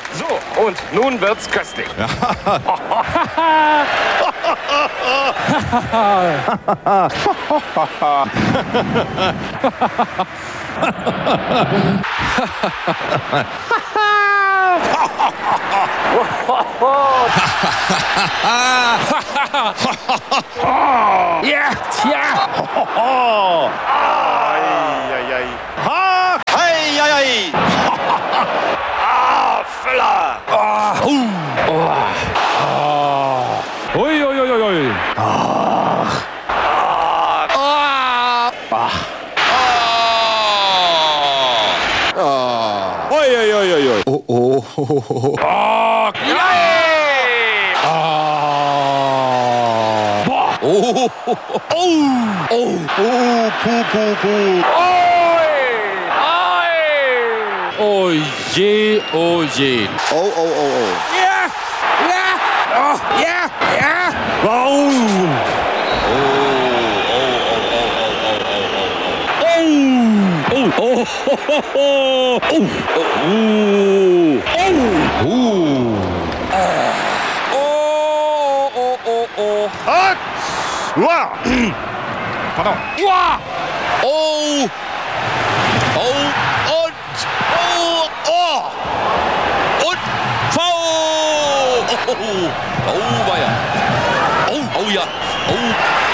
So, und nun wird's köstlich. Ja, tja. Füller! Ui, ui, ui, ui. Oi, oi, oi, oi, oi. Oh je, oh je. Ja, ja, oh, ja, ja. Pardon. Und Foul! Oh, weia. Oh, ja. Oh.